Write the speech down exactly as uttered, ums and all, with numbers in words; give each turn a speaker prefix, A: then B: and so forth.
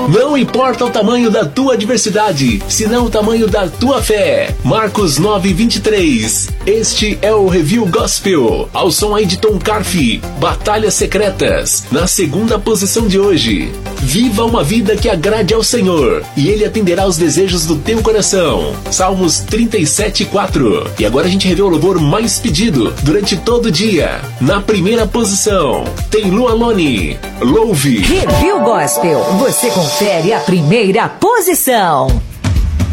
A: Não importa o tamanho da tua adversidade, senão o tamanho da tua fé. Marcos nove, vinte e três. Este é o Review Gospel, ao som aí de Tom Carfi, Batalhas Secretas, na segunda posição de hoje. Viva uma vida que agrade ao Senhor, e Ele atenderá os desejos do teu coração. Salmos trinta e sete, quatro. E agora a gente revê o louvor mais pedido durante todo o dia. Na primeira posição, tem Lu Alone, Louve.
B: Review Gospel, você confere a primeira posição.